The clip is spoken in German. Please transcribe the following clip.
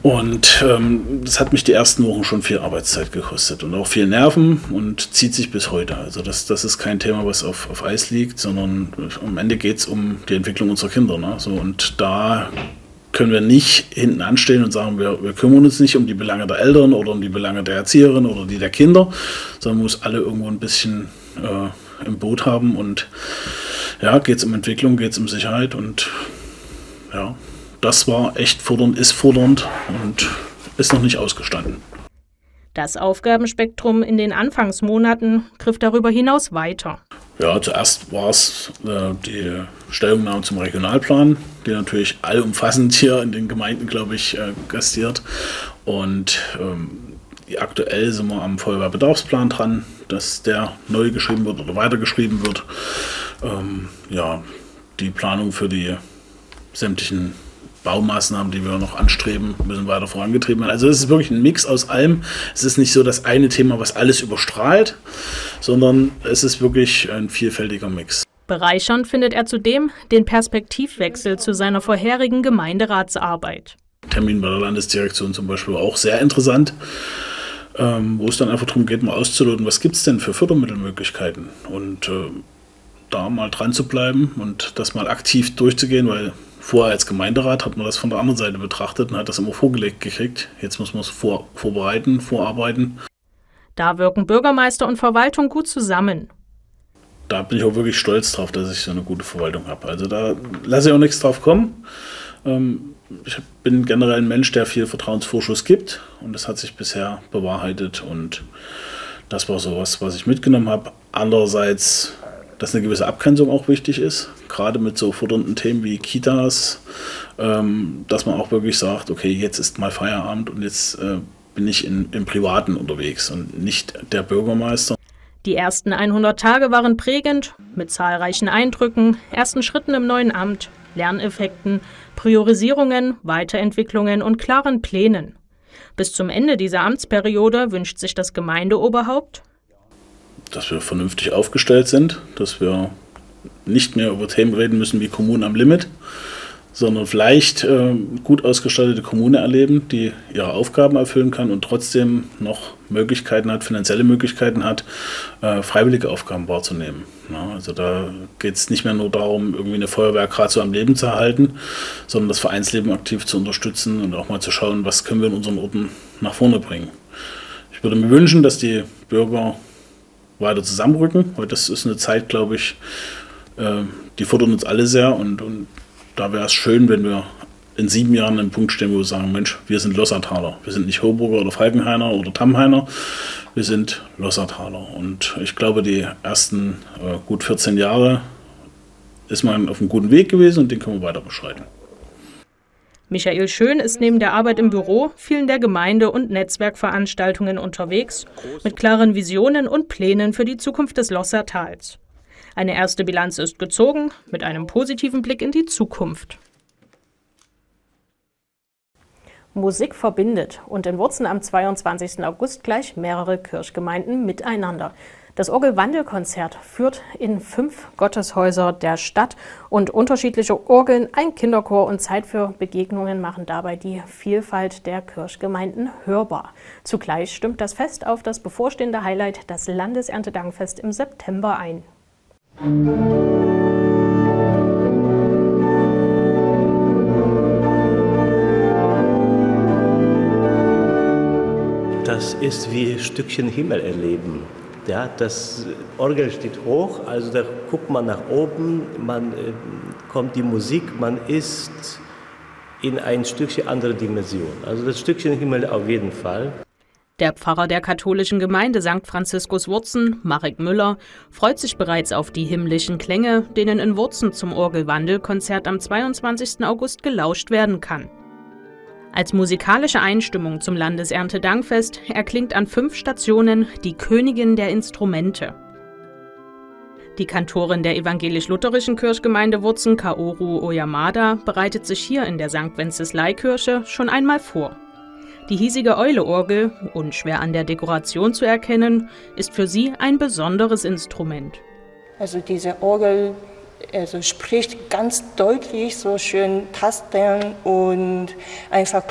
Und das hat mich die ersten Wochen schon viel Arbeitszeit gekostet und auch viel Nerven und zieht sich bis heute. Also das ist kein Thema, was auf Eis liegt, sondern am Ende geht es um die Entwicklung unserer Kinder. Ne? So, und da können wir nicht hinten anstehen und sagen, wir kümmern uns nicht um die Belange der Eltern oder um die Belange der Erzieherin oder die der Kinder, sondern man muss alle irgendwo ein bisschen im Boot haben. Und ja, geht es um Entwicklung, geht es um Sicherheit und ja, das war echt fordernd, ist fordernd und ist noch nicht ausgestanden. Das Aufgabenspektrum in den Anfangsmonaten griff darüber hinaus weiter. Ja, zuerst war es die Stellungnahme zum Regionalplan, die natürlich allumfassend hier in den Gemeinden, glaube ich, gastiert. Und aktuell sind wir am Feuerwehrbedarfsplan dran, dass der neu geschrieben wird oder weitergeschrieben wird. Die Planung für die sämtlichen Baumaßnahmen, die wir noch anstreben, müssen weiter vorangetrieben werden. Also es ist wirklich ein Mix aus allem. Es ist nicht so das eine Thema, was alles überstrahlt, sondern es ist wirklich ein vielfältiger Mix. Bereichernd findet er zudem den Perspektivwechsel zu seiner vorherigen Gemeinderatsarbeit. Termin bei der Landesdirektion zum Beispiel war auch sehr interessant, wo es dann einfach darum geht, mal auszuloten, was gibt es denn für Fördermittelmöglichkeiten und da mal dran zu bleiben und das mal aktiv durchzugehen, weil vorher als Gemeinderat hat man das von der anderen Seite betrachtet und hat das immer vorgelegt gekriegt. Jetzt muss man es vorbereiten, vorarbeiten. Da wirken Bürgermeister und Verwaltung gut zusammen. Da bin ich auch wirklich stolz drauf, dass ich so eine gute Verwaltung habe. Also da lasse ich auch nichts drauf kommen. Ich bin generell ein Mensch, der viel Vertrauensvorschuss gibt und das hat sich bisher bewahrheitet und das war sowas, was ich mitgenommen habe. Andererseits, dass eine gewisse Abgrenzung auch wichtig ist, gerade mit so fordernden Themen wie Kitas, dass man auch wirklich sagt, okay, jetzt ist mal Feierabend und jetzt bin ich im Privaten unterwegs und nicht der Bürgermeister. Die ersten 100 Tage waren prägend, mit zahlreichen Eindrücken, ersten Schritten im neuen Amt, Lerneffekten, Priorisierungen, Weiterentwicklungen und klaren Plänen. Bis zum Ende dieser Amtsperiode wünscht sich das Gemeindeoberhaupt, dass wir vernünftig aufgestellt sind, dass wir nicht mehr über Themen reden müssen wie Kommunen am Limit, sondern vielleicht gut ausgestattete Kommune erleben, die ihre Aufgaben erfüllen kann und trotzdem noch Möglichkeiten hat, finanzielle Möglichkeiten hat, freiwillige Aufgaben wahrzunehmen. Ja, also da geht es nicht mehr nur darum, irgendwie eine Feuerwehr gerade so am Leben zu erhalten, sondern das Vereinsleben aktiv zu unterstützen und auch mal zu schauen, was können wir in unseren Orten nach vorne bringen. Ich würde mir wünschen, dass die Bürger weiter zusammenrücken, weil das ist eine Zeit, glaube ich, die fordert uns alle sehr und da wäre es schön, wenn wir in 7 Jahren an einem Punkt stehen, wo wir sagen, Mensch, wir sind Lossartaler. Wir sind nicht Hoburger oder Falkenhainer oder Tamhainer, wir sind Lossartaler. Und ich glaube, die ersten gut 14 Jahre ist man auf einem guten Weg gewesen und den können wir weiter beschreiten. Michael Schön ist neben der Arbeit im Büro vielen der Gemeinde- und Netzwerkveranstaltungen unterwegs, mit klaren Visionen und Plänen für die Zukunft des Lossartals. Eine erste Bilanz ist gezogen, mit einem positiven Blick in die Zukunft. Musik verbindet und in Wurzen am 22. August gleich mehrere Kirchgemeinden miteinander. Das Orgelwandelkonzert führt in 5 Gotteshäuser der Stadt und unterschiedliche Orgeln, ein Kinderchor und Zeit für Begegnungen machen dabei die Vielfalt der Kirchgemeinden hörbar. Zugleich stimmt das Fest auf das bevorstehende Highlight, das Landeserntedankfest im September ein. Das ist wie ein Stückchen Himmel erleben. Ja, das Orgel steht hoch, also da guckt man nach oben, man kommt die Musik, man ist in ein Stückchen andere Dimension. Also das Stückchen Himmel auf jeden Fall. Der Pfarrer der katholischen Gemeinde St. Franziskus Wurzen, Marek Müller, freut sich bereits auf die himmlischen Klänge, denen in Wurzen zum Orgelwandelkonzert am 22. August gelauscht werden kann. Als musikalische Einstimmung zum Landeserntedankfest erklingt an 5 Stationen die Königin der Instrumente. Die Kantorin der evangelisch-lutherischen Kirchgemeinde Wurzen, Kaoru Oyamada, bereitet sich hier in der St. Wenceslai-Kirche schon einmal vor. Die hiesige Eule-Orgel, unschwer an der Dekoration zu erkennen, ist für sie ein besonderes Instrument. Also diese Orgel spricht ganz deutlich, so schön Tasten und einfach